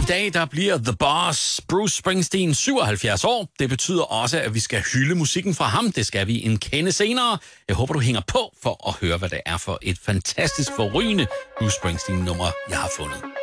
I dag der bliver The Boss Bruce Springsteen 77 år. Det betyder også, at vi skal hylde musikken fra ham. Det skal vi en kende senere. Jeg håber, du hænger på for at høre, hvad det er for et fantastisk forrygende Bruce Springsteen-nummer, jeg har fundet.